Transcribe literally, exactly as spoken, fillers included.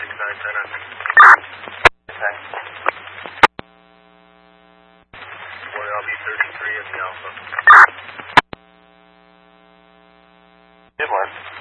six nine ten on. Okay. Boy, I'll be thirty-three in the Alpha. Good one.